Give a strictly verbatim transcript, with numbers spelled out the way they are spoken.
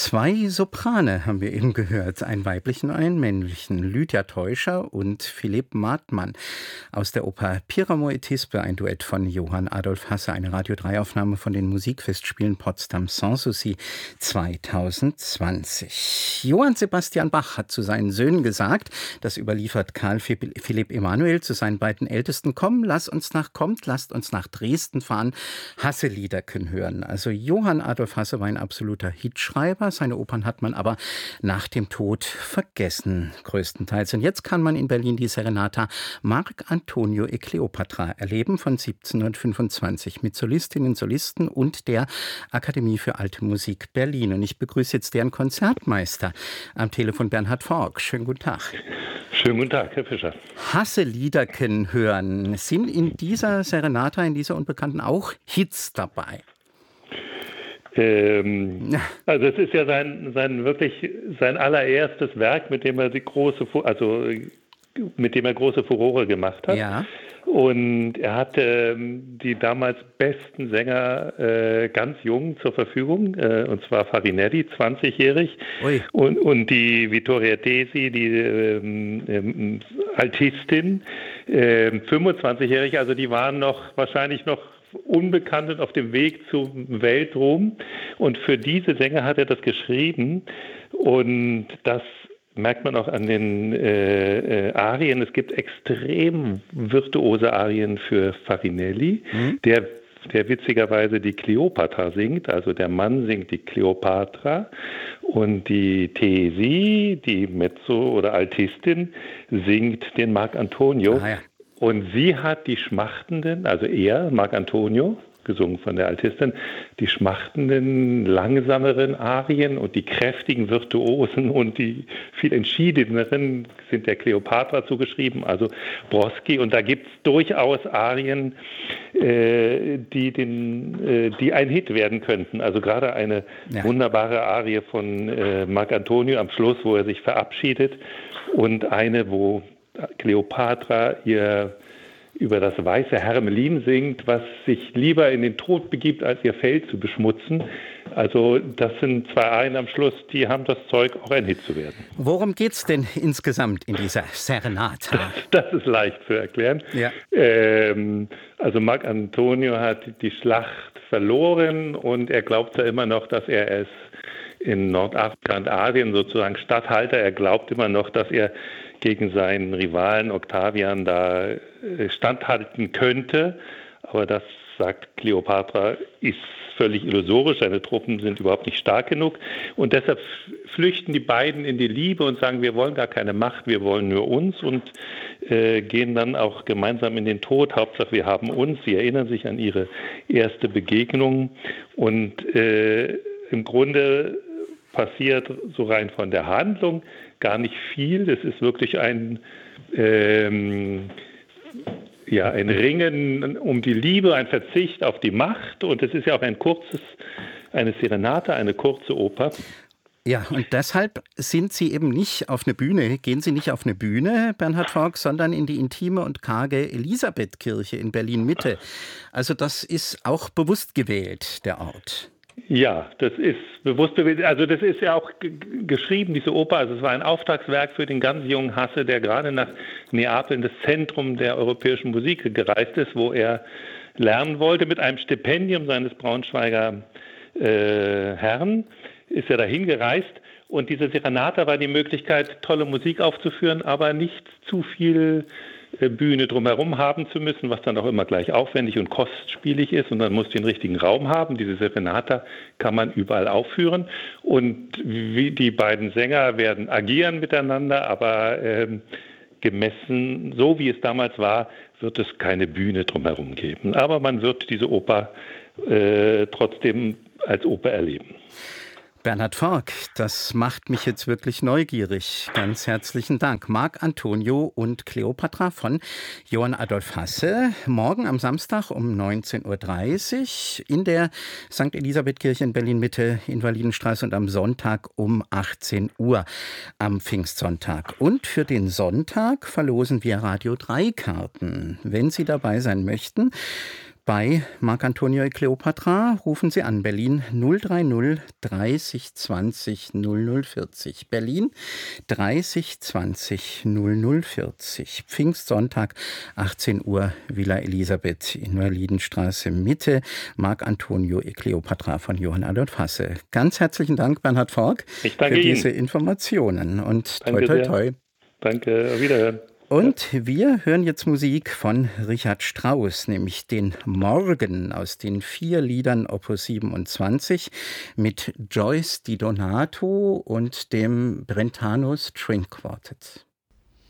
Zwei Soprane haben wir eben gehört, einen weiblichen und einen männlichen, Lydia Teuscher und Philipp Martmann aus der Oper Piramo et Thisbe, ein Duett von Johann Adolf Hasse, eine Radio drei Aufnahme von den Musikfestspielen Potsdam Sanssouci zweitausendzwanzig. Johann Sebastian Bach hat zu seinen Söhnen gesagt, das überliefert Karl Philipp Emanuel zu seinen beiden Ältesten: Komm, lass uns nach, kommt, lasst uns nach Dresden fahren, Hasse-Lieder können hören. Also Johann Adolf Hasse war ein absoluter Hitschreiber. Seine Opern hat man aber nach dem Tod vergessen, größtenteils. Und jetzt kann man in Berlin die Serenata Marc Antonio e Cleopatra erleben von siebzehnhundertfünfundzwanzig mit Solistinnen, Solisten und der Akademie für Alte Musik Berlin. Und ich begrüße jetzt deren Konzertmeister am Telefon, Bernhard Fork. Schönen guten Tag. Schönen guten Tag, Herr Fischer. Hasse-Liederken hören. Sind in dieser Serenata, in dieser Unbekannten, auch Hits dabei? Ähm, also es ist ja sein, sein wirklich sein allererstes Werk, mit dem er die große, also mit dem er große Furore gemacht hat. Ja. Und er hatte ähm, die damals besten Sänger äh, ganz jung zur Verfügung, äh, und zwar Farinelli, zwanzigjährig, und, und die Vittoria Tesi, die ähm, ähm, Altistin, äh, fünfundzwanzigjährig, also die waren noch wahrscheinlich noch unbekannt und auf dem Weg zum Weltruhm. Und für diese Sänger hat er das geschrieben. Und das merkt man auch an den äh, äh, Arien. Es gibt extrem virtuose Arien für Farinelli, mhm. der, der witzigerweise die Kleopatra singt. Also der Mann singt die Kleopatra und die Tesi, die Mezzo- oder Altistin, singt den Marc Antonio. Ah, ja. Und sie hat die schmachtenden, also er, Marc Antonio, gesungen von der Altistin, die schmachtenden, langsameren Arien und die kräftigen Virtuosen und die viel entschiedeneren sind der Kleopatra zugeschrieben, also Broski. Und da gibt es durchaus Arien, äh, die, den, äh, die ein Hit werden könnten. Also gerade eine ja. wunderbare Arie von äh, Marc Antonio am Schluss, wo er sich verabschiedet, und eine, wo Kleopatra ihr über das weiße Hermelin singt, was sich lieber in den Tod begibt, als ihr Fell zu beschmutzen. Also das sind zwei Arien am Schluss, die haben das Zeug, auch ein Hit zu werden. Worum geht's denn insgesamt in dieser Serenata? Das, das ist leicht zu erklären. Ja. Ähm, also Marc Antonio hat die Schlacht verloren und er glaubt ja immer noch, dass er es in Nordafrika und Asien sozusagen Statthalter. Er glaubt immer noch, dass er gegen seinen Rivalen Octavian da standhalten könnte. Aber das, sagt Kleopatra, ist völlig illusorisch. Seine Truppen sind überhaupt nicht stark genug. Und deshalb flüchten die beiden in die Liebe und sagen, wir wollen gar keine Macht, wir wollen nur uns, und äh, gehen dann auch gemeinsam in den Tod. Hauptsache, wir haben uns. Sie erinnern sich an ihre erste Begegnung. Und äh, im Grunde passiert so rein von der Handlung gar nicht viel. Das ist wirklich ein, ähm, ja, ein Ringen um die Liebe, ein Verzicht auf die Macht. Und es ist ja auch ein kurzes, eine Serenata, eine kurze Oper. Ja, und deshalb sind Sie eben nicht auf eine Bühne, gehen Sie nicht auf eine Bühne, Bernhard Fork, sondern in die intime und karge Elisabethkirche in Berlin-Mitte. Also das ist auch bewusst gewählt, der Ort. Ja, das ist bewusst gewählt. Also das ist ja auch g- geschrieben, diese Oper. Also es war ein Auftragswerk für den ganz jungen Hasse, der gerade nach Neapel in das Zentrum der europäischen Musik gereist ist, wo er lernen wollte. Mit einem Stipendium seines Braunschweiger äh, Herrn ist er dahin gereist. Und diese Serenata war die Möglichkeit, tolle Musik aufzuführen, aber nicht zu viel Bühne drumherum haben zu müssen, was dann auch immer gleich aufwendig und kostspielig ist, und man muss den richtigen Raum haben. Diese Serenata kann man überall aufführen, und wie die beiden Sänger werden agieren miteinander, aber ähm, gemessen, so wie es damals war, wird es keine Bühne drumherum geben. Aber man wird diese Oper äh, trotzdem als Oper erleben. Bernhard Fork, das macht mich jetzt wirklich neugierig. Ganz herzlichen Dank. Marc Antonio und Kleopatra von Johann Adolf Hasse. Morgen am Samstag um neunzehn Uhr dreißig in der Sankt Elisabethkirche in Berlin-Mitte, Invalidenstraße, und am Sonntag um achtzehn Uhr am Pfingstsonntag. Und für den Sonntag verlosen wir Radio drei Karten. Wenn Sie dabei sein möchten, bei Marc Antonio e Kleopatra. Rufen Sie an, Berlin null drei null dreißig zwanzig null null vierzig. Berlin dreißig zwanzig null null vierzig. Pfingstsonntag, achtzehn Uhr, Villa Elisabeth, Invalidenstraße Mitte. Marc Antonio e Kleopatra von Johann Adolf Hasse. Ganz herzlichen Dank, Bernhard Fork, ich danke für Ihnen. diese Informationen. Und toi, Danke toi, sehr. toi. Danke, auf Wiederhören. Und wir hören jetzt Musik von Richard Strauss, nämlich den Morgen aus den vier Liedern Opus siebenundzwanzig mit Joyce Di Donato und dem Brentano String Quartet.